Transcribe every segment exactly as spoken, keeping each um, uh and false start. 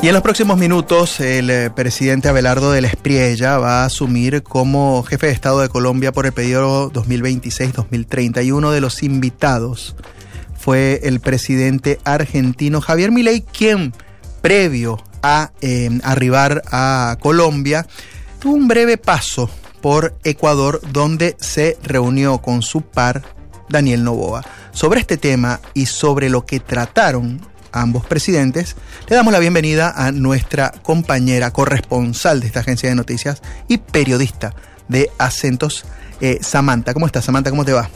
Y en los próximos minutos, el eh, presidente Abelardo del Espriella va a asumir como jefe de Estado de Colombia por el periodo dos mil veintiséis a dos mil treinta. Y uno de los invitados fue el presidente argentino Javier Milei, quien, previo a eh, arribar a Colombia, tuvo un breve paso por Ecuador, donde se reunió con su par, Daniel Noboa. Sobre este tema y sobre lo que trataron ambos presidentes, le damos la bienvenida a nuestra compañera corresponsal de esta agencia de noticias y periodista de Acentos, eh, Samantha. ¿Cómo estás, Samantha? ¿Cómo te va?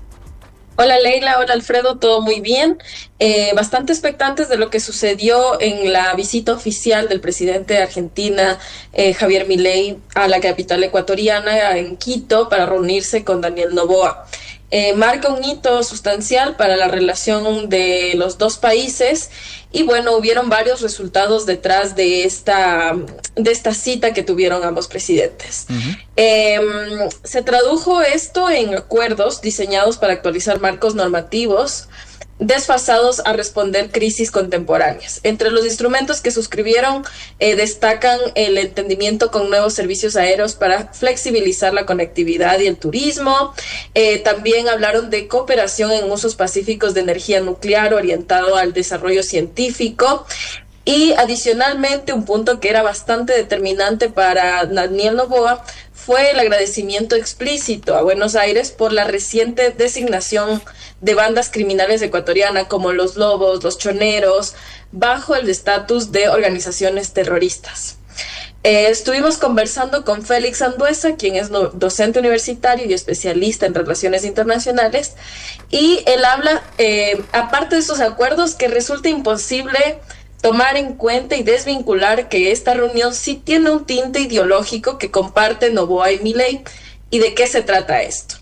Hola Leila, hola Alfredo, todo muy bien. Eh, bastante expectantes de lo que sucedió en la visita oficial del presidente de Argentina, eh, Javier Milei, a la capital ecuatoriana, en Quito, para reunirse con Daniel Noboa. Eh, marca un hito sustancial para la relación de los dos países y bueno, hubieron varios resultados detrás de esta, de esta cita que tuvieron ambos presidentes. Uh-huh. Eh, se tradujo esto en acuerdos diseñados para actualizar marcos normativos desfasados a responder crisis contemporáneas. Entre los instrumentos que suscribieron eh, destacan el entendimiento con nuevos servicios aéreos para flexibilizar la conectividad y el turismo. Eh, también hablaron de cooperación en usos pacíficos de energía nuclear orientado al desarrollo científico. Y adicionalmente, un punto que era bastante determinante para Daniel Noboa fue el agradecimiento explícito a Buenos Aires por la reciente designación de bandas criminales ecuatorianas como los Lobos, los Choneros, bajo el estatus de organizaciones terroristas. Eh, estuvimos conversando con Félix Andueza, quien es no, docente universitario y especialista en relaciones internacionales, y él habla, eh, aparte de estos acuerdos, que resulta imposible tomar en cuenta y desvincular que esta reunión sí tiene un tinte ideológico que comparte Noboa y Milei. ¿Y de qué se trata esto?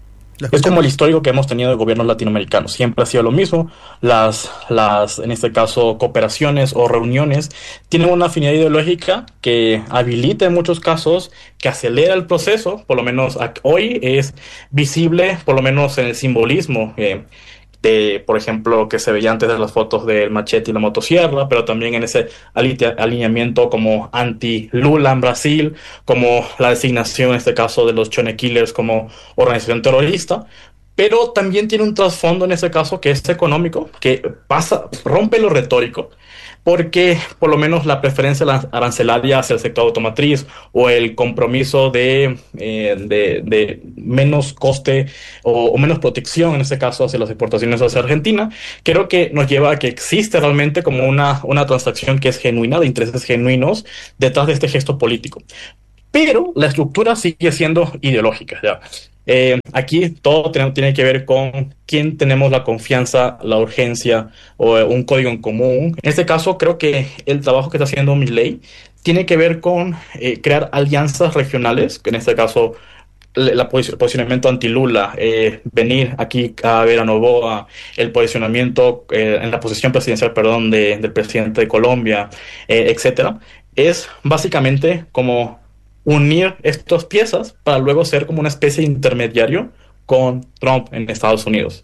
Es como el histórico que hemos tenido de gobiernos latinoamericanos. Siempre ha sido lo mismo. Las, las, en este caso, cooperaciones o reuniones tienen una afinidad ideológica que habilita en muchos casos, que acelera el proceso. Por lo menos hoy es visible, por lo menos en el simbolismo eh, de, por ejemplo, que se veía antes de las fotos del machete y la motosierra, pero también en ese alineamiento como anti-Lula en Brasil, como la designación en este caso de los Chone Killers como organización terrorista. Pero también tiene un trasfondo en ese caso que es económico, que pasa, rompe lo retórico, porque por lo menos la preferencia arancelaria hacia el sector automotriz o el compromiso de, eh, de, de menos coste o, o menos protección, en este caso hacia las exportaciones hacia Argentina, creo que nos lleva a que existe realmente como una, una transacción que es genuina, de intereses genuinos detrás de este gesto político. Pero la estructura sigue siendo ideológica, ¿ya? Eh, aquí todo tiene, tiene que ver con quién tenemos la confianza, la urgencia o eh, un código en común. En este caso, creo que el trabajo que está haciendo Milei tiene que ver con eh, crear alianzas regionales, que en este caso el posicionamiento anti-Lula, eh, venir aquí a ver a Noboa, el posicionamiento eh, en la posición presidencial, perdón, de, del presidente de Colombia, eh, etcétera, es básicamente como unir estas piezas para luego ser como una especie de intermediario con Trump en Estados Unidos.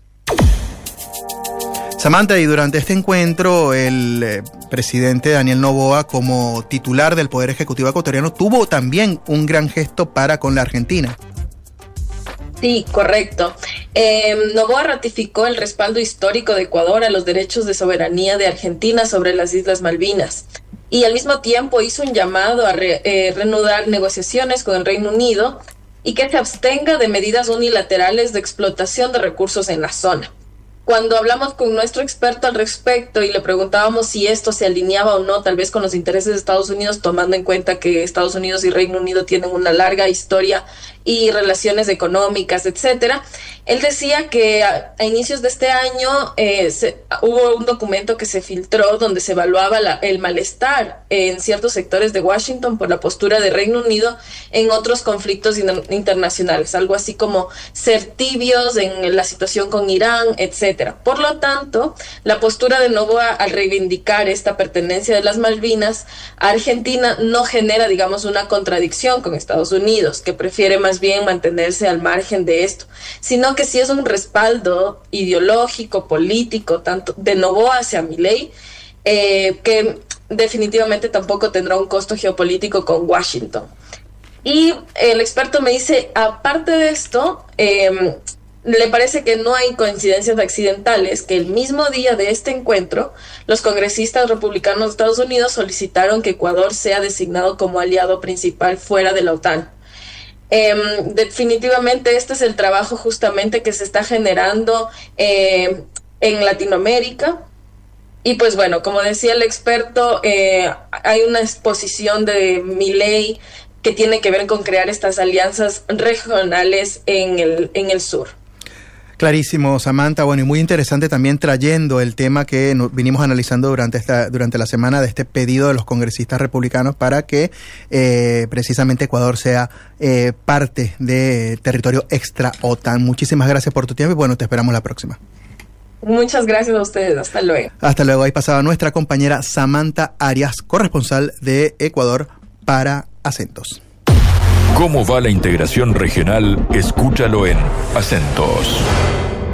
Samantha, y durante este encuentro el eh, presidente Daniel Noboa, como titular del Poder Ejecutivo ecuatoriano, tuvo también un gran gesto para con la Argentina. Sí, correcto. Eh, Noboa ratificó el respaldo histórico de Ecuador a los derechos de soberanía de Argentina sobre las Islas Malvinas. Y al mismo tiempo hizo un llamado a re, eh, reanudar negociaciones con el Reino Unido y que se abstenga de medidas unilaterales de explotación de recursos en la zona. Cuando hablamos con nuestro experto al respecto y le preguntábamos si esto se alineaba o no, tal vez con los intereses de Estados Unidos, tomando en cuenta que Estados Unidos y Reino Unido tienen una larga historia y relaciones económicas, etcétera, él decía que a, a inicios de este año eh, se, hubo un documento que se filtró donde se evaluaba la, el malestar en ciertos sectores de Washington por la postura de Reino Unido en otros conflictos in, internacionales, algo así como ser tibios en la situación con Irán, etcétera. Por lo tanto, la postura de Noboa al reivindicar esta pertenencia de las Malvinas a Argentina no genera, digamos, una contradicción con Estados Unidos, que prefiere más bien mantenerse al margen de esto, sino que sí es un respaldo ideológico, político, tanto de Noboa hacia Milei, eh, que definitivamente tampoco tendrá un costo geopolítico con Washington. Y el experto me dice, aparte de esto, eh, le parece que no hay coincidencias accidentales, que el mismo día de este encuentro, los congresistas republicanos de Estados Unidos solicitaron que Ecuador sea designado como aliado principal fuera de la OTAN. Eh, definitivamente este es el trabajo justamente que se está generando eh, en Latinoamérica. Y pues bueno, como decía el experto, eh, hay una exposición de Milei que tiene que ver con crear estas alianzas regionales en el, en el sur. Clarísimo, Samantha. Bueno, y muy interesante también trayendo el tema que nos vinimos analizando durante esta durante la semana de este pedido de los congresistas republicanos para que eh, precisamente Ecuador sea eh, parte de territorio extra OTAN. Muchísimas gracias por tu tiempo y bueno, te esperamos la próxima. Muchas gracias a ustedes. Hasta luego. Hasta luego. Ahí pasaba nuestra compañera Samantha Arias, corresponsal de Ecuador para Acentos. ¿Cómo va la integración regional? Escúchalo en Acentos.